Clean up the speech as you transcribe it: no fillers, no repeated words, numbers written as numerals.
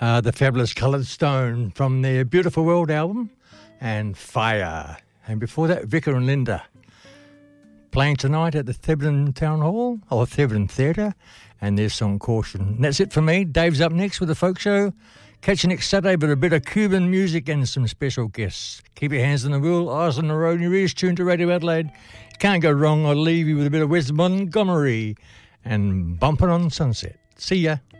The Fabulous Coloured Stone from their Beautiful World album, and Fire. And before that, Vicar and Linda playing tonight at the Theban Town Hall, or Theban Theatre, and their song Caution. And that's it for me. Dave's up next with the Folk Show. Catch you next Saturday with a bit of Cuban music and some special guests. Keep your hands on the wheel, eyes on the road, and your ears tuned to Radio Adelaide. You can't go wrong. I'll leave you with a bit of West Montgomery and Bumpin' on Sunset. See ya.